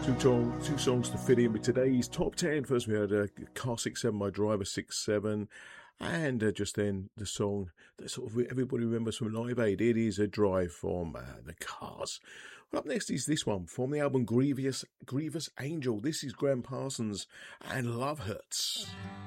Two songs to fit in with today's top 10. First, we had Car 67 by Driver 67, and just then the song that sort of everybody remembers from Live Aid. It is a drive from the Cars. Well, up next is this one from the album Grievous Angel. This is Graham Parsons and Love Hurts.